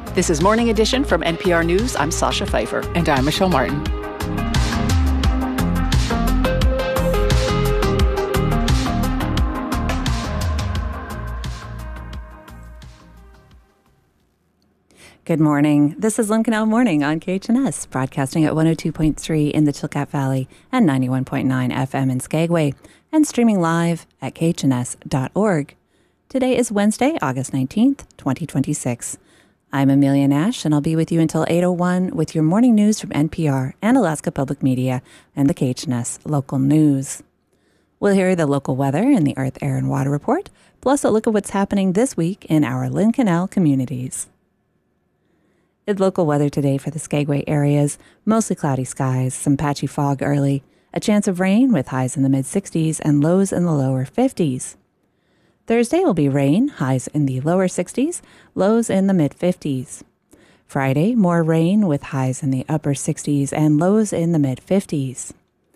This is Morning Edition from NPR News. I'm Sasha Pfeiffer. And I'm Michelle Martin. Good morning. This is Lynn Canal Morning on KHNS, broadcasting at 102.3 in the Chilkat Valley and 91.9 FM in Skagway, and streaming live at khns.org. Today is Wednesday, August 19th, 2026. I'm Amelia Nash, and I'll be with you until 8:01 with your morning news from NPR and Alaska Public Media and the KHNS Local News. We'll hear the local weather and the Earth, Air, and Water Report, plus a look at what's happening this week in our Lynn Canal communities. The local weather today for the Skagway areas, mostly cloudy skies, some patchy fog early, a chance of rain with highs in the mid-60s and lows in the lower 50s. Thursday will be rain, highs in the lower 60s, lows in the mid-50s. Friday, more rain with highs in the upper 60s and lows in the mid-50s.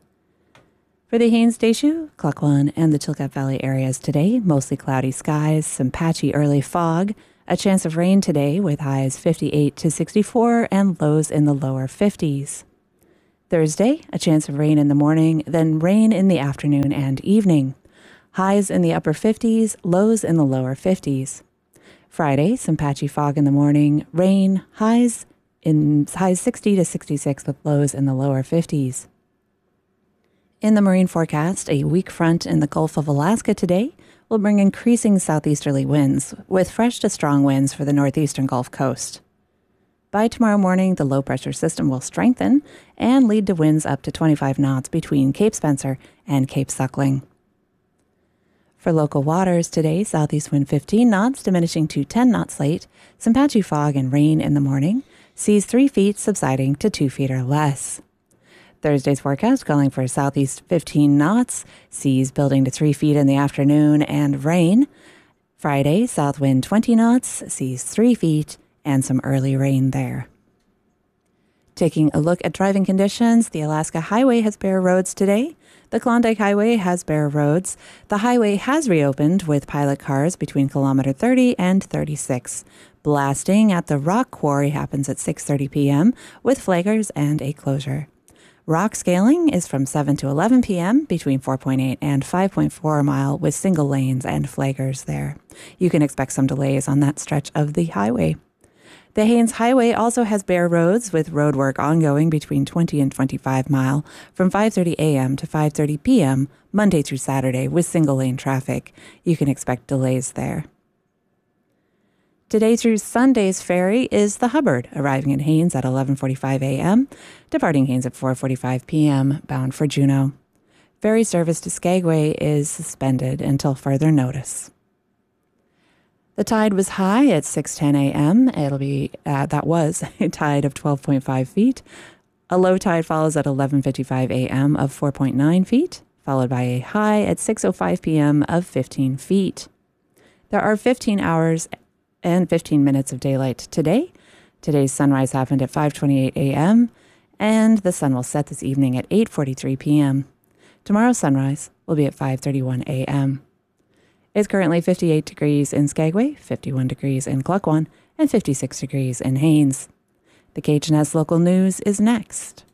For the Haines-Deschutes, Klukwan, and the Chilkat Valley areas today, mostly cloudy skies, some patchy early fog, a chance of rain today with highs 58 to 64 and lows in the lower 50s. Thursday, a chance of rain in the morning, then rain in the afternoon and evening. Highs in the upper 50s, lows in the lower 50s. Friday, some patchy fog in the morning, rain, highs 60 to 66 with lows in the lower 50s. In the marine forecast, a weak front in the Gulf of Alaska today will bring increasing southeasterly winds, with fresh to strong winds for the northeastern Gulf Coast. By tomorrow morning, the low-pressure system will strengthen and lead to winds up to 25 knots between Cape Spencer and Cape Suckling. For local waters today, southeast wind 15 knots, diminishing to 10 knots late, some patchy fog and rain in the morning, seas 3 feet subsiding to 2 feet or less. Thursday's forecast calling for southeast 15 knots, seas building to 3 feet in the afternoon, and rain. Friday, south wind 20 knots, seas 3 feet, and some early rain there. Taking a look at driving conditions, the Alaska Highway has bare roads today. The Klondike Highway has bare roads. The highway has reopened with pilot cars between kilometer 30 and 36. Blasting at the rock quarry happens at 6:30 p.m. with flaggers and a closure. Rock scaling is from 7 to 11 p.m. between 4.8 and 5.4 mile with single lanes and flaggers there. You can expect some delays on that stretch of the highway. The Haines Highway also has bare roads with road work ongoing between 20 and 25 mile from 5:30 a.m. to 5:30 p.m. Monday through Saturday with single lane traffic. You can expect delays there. Today through Sunday's ferry is the Hubbard, arriving in Haines at 11:45 a.m., departing Haines at 4:45 p.m., bound for Juneau. Ferry service to Skagway is suspended until further notice. The tide was high at 6:10 a.m. That was a tide of 12.5 feet. A low tide follows at 11:55 a.m. of 4.9 feet, followed by a high at 6:05 p.m. of 15 feet. There are 15 hours and 15 minutes of daylight today. Today's sunrise happened at 5:28 a.m., and the sun will set this evening at 8:43 p.m. Tomorrow's sunrise will be at 5:31 a.m. It's currently 58 degrees in Skagway, 51 degrees in Klukwan, and 56 degrees in Haines. The KHNS Local News is next.